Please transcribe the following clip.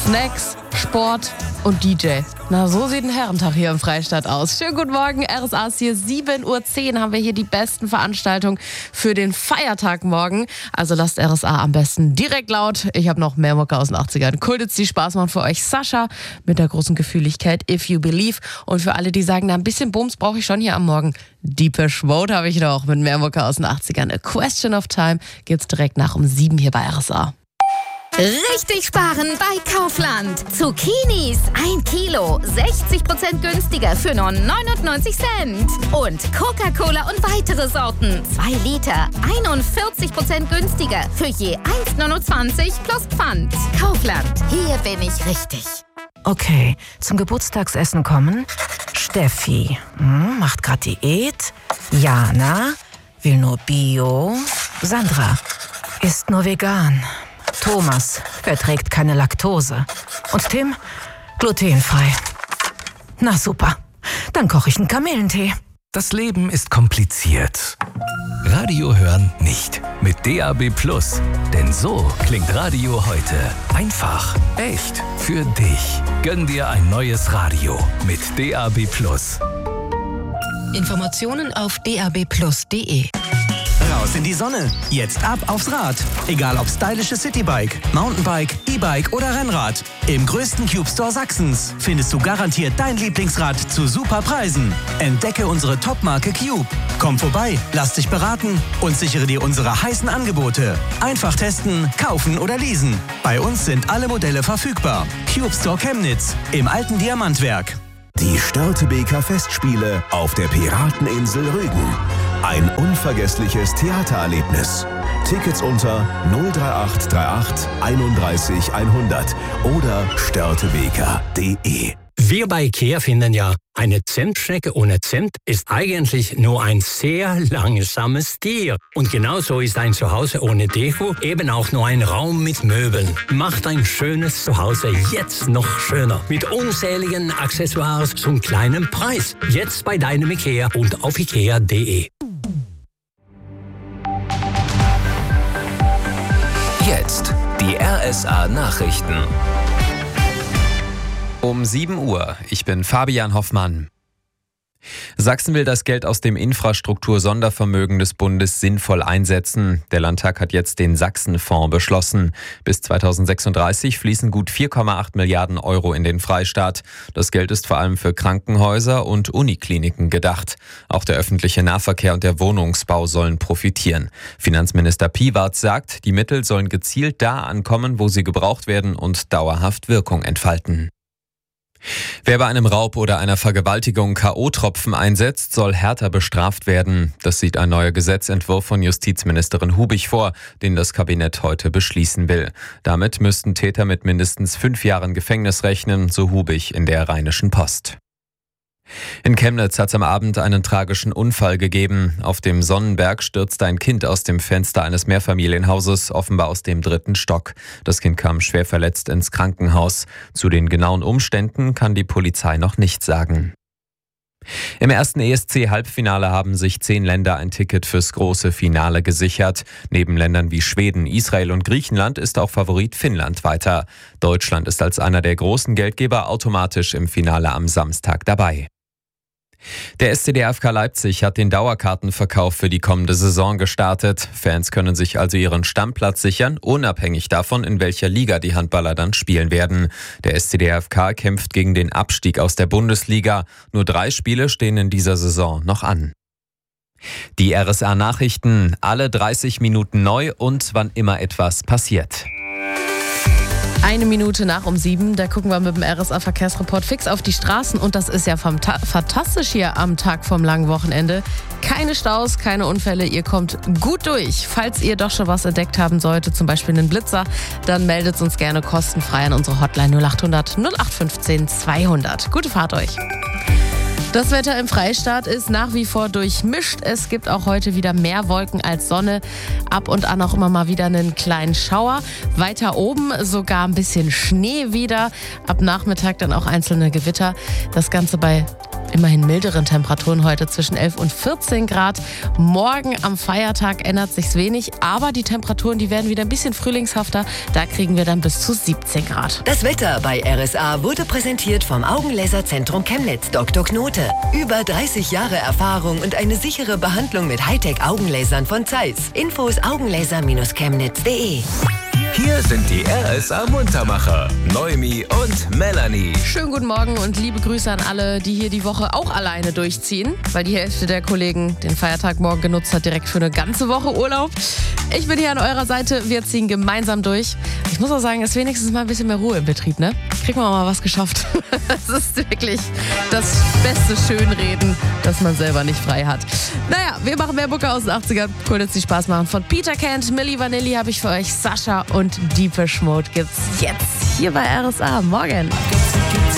Snacks, Sport und DJ. Na, so sieht ein Herrentag hier im Freistaat aus. Schönen guten Morgen, RSA ist hier, 7:10 Uhr haben wir hier die besten Veranstaltungen für den Feiertag morgen. Also lasst RSA am besten direkt laut. Ich habe noch mehr Mucke aus den 80ern. Kultits, die Spaß machen für euch. Sascha mit der großen Gefühligkeit If You Believe. Und für alle, die sagen, na, ein bisschen Bums brauche ich schon hier am Morgen. Deepish Mode habe ich noch mit mehr Mucke aus den 80ern. A Question of Time gibt's direkt nach um 7 hier bei RSA. Richtig sparen bei Kaufland. Zucchinis 1 Kilo, 60% günstiger für nur 99 Cent. Und Coca-Cola und weitere Sorten, 2 Liter, 41% günstiger für je 1,29 plus Pfand. Kaufland, hier bin ich richtig. Okay, zum Geburtstagsessen kommen. Steffi, macht grad Diät. Jana, will nur Bio. Sandra, isst nur vegan. Thomas verträgt keine Laktose. Und Tim, glutenfrei. Na super, dann koche ich einen Kamillentee. Das Leben ist kompliziert. Radio hören nicht. Mit DAB+. Denn so klingt Radio heute. Einfach, echt, für dich. Gönn dir ein neues Radio mit DAB+. Informationen auf dabplus.de. Raus in die Sonne. Jetzt ab aufs Rad. Egal ob stylisches Citybike, Mountainbike, E-Bike oder Rennrad. Im größten Cube Store Sachsens findest du garantiert dein Lieblingsrad zu super Preisen. Entdecke unsere Top-Marke Cube. Komm vorbei, lass dich beraten und sichere dir unsere heißen Angebote. Einfach testen, kaufen oder leasen. Bei uns sind alle Modelle verfügbar. Cube Store Chemnitz im alten Diamantwerk. Die Störtebeker Festspiele auf der Pirateninsel Rügen. Ein unvergessliches Theatererlebnis. Tickets unter 03838 31 100 oder störtebeker.de. Wir bei IKEA finden ja, eine Zentschnecke ohne Zimt ist eigentlich nur ein sehr langsames Tier. Und genauso ist ein Zuhause ohne Deko eben auch nur ein Raum mit Möbeln. Macht ein schönes Zuhause jetzt noch schöner. Mit unzähligen Accessoires zum kleinen Preis. Jetzt bei deinem IKEA und auf ikea.de. Jetzt die RSA Nachrichten. Um 7 Uhr. Ich bin Fabian Hoffmann. Sachsen will das Geld aus dem Infrastruktur-Sondervermögen des Bundes sinnvoll einsetzen. Der Landtag hat jetzt den Sachsenfonds beschlossen. Bis 2036 fließen gut 4,8 Milliarden Euro in den Freistaat. Das Geld ist vor allem für Krankenhäuser und Unikliniken gedacht. Auch der öffentliche Nahverkehr und der Wohnungsbau sollen profitieren. Finanzminister Piwarz sagt, die Mittel sollen gezielt da ankommen, wo sie gebraucht werden und dauerhaft Wirkung entfalten. Wer bei einem Raub oder einer Vergewaltigung K.O.-Tropfen einsetzt, soll härter bestraft werden. Das sieht ein neuer Gesetzentwurf von Justizministerin Hubig vor, den das Kabinett heute beschließen will. Damit müssten Täter mit mindestens 5 Jahren Gefängnis rechnen, so Hubig in der Rheinischen Post. In Chemnitz hat es am Abend einen tragischen Unfall gegeben. Auf dem Sonnenberg stürzte ein Kind aus dem Fenster eines Mehrfamilienhauses, offenbar aus dem 3. Stock. Das Kind kam schwer verletzt ins Krankenhaus. Zu den genauen Umständen kann die Polizei noch nichts sagen. Im ersten ESC-Halbfinale haben sich 10 Länder ein Ticket fürs große Finale gesichert. Neben Ländern wie Schweden, Israel und Griechenland ist auch Favorit Finnland weiter. Deutschland ist als einer der großen Geldgeber automatisch im Finale am Samstag dabei. Der SC DFK Leipzig hat den Dauerkartenverkauf für die kommende Saison gestartet. Fans können sich also ihren Stammplatz sichern, unabhängig davon, in welcher Liga die Handballer dann spielen werden. Der SC DFK kämpft gegen den Abstieg aus der Bundesliga. Nur 3 Spiele stehen in dieser Saison noch an. Die RSA Nachrichten, alle 30 Minuten neu und wann immer etwas passiert. 1 Minute nach um 7, da gucken wir mit dem RSA-Verkehrsreport fix auf die Straßen und das ist ja fantastisch hier am Tag vom langen Wochenende. Keine Staus, keine Unfälle, ihr kommt gut durch. Falls ihr doch schon was entdeckt haben solltet, zum Beispiel einen Blitzer, dann meldet uns gerne kostenfrei an unsere Hotline 0800 0815 200. Gute Fahrt euch. Das Wetter im Freistaat ist nach wie vor durchmischt. Es gibt auch heute wieder mehr Wolken als Sonne. Ab und an auch immer mal wieder einen kleinen Schauer. Weiter oben sogar ein bisschen Schnee wieder. Ab Nachmittag dann auch einzelne Gewitter. Das Ganze bei immerhin milderen Temperaturen heute zwischen 11 und 14 Grad. Morgen am Feiertag ändert sich's wenig, aber die Temperaturen, die werden wieder ein bisschen frühlingshafter. Da kriegen wir dann bis zu 17 Grad. Das Wetter bei RSA wurde präsentiert vom Augenlaserzentrum Chemnitz Dr. Knote. Über 30 Jahre Erfahrung und eine sichere Behandlung mit Hightech-Augenlasern von Zeiss. Infos augenlaser-chemnitz.de. Hier sind die RSA Muntermacher, Noemi und Melanie. Schönen guten Morgen und liebe Grüße an alle, die hier die Woche auch alleine durchziehen, weil die Hälfte der Kollegen den Feiertag morgen genutzt hat, direkt für eine ganze Woche Urlaub. Ich bin hier an eurer Seite, wir ziehen gemeinsam durch. Ich muss auch sagen, es ist wenigstens mal ein bisschen mehr Ruhe im Betrieb, ne? Kriegen wir mal was geschafft. Es ist wirklich das beste Schönreden, das man selber nicht frei hat. Naja, wir machen mehr Mucke aus den 80ern. Cool, dass die Spaß machen. Von Peter Kent, Milli Vanilli habe ich für euch. Sascha und Deepish Mode gibt's jetzt hier bei RSA. Morgen.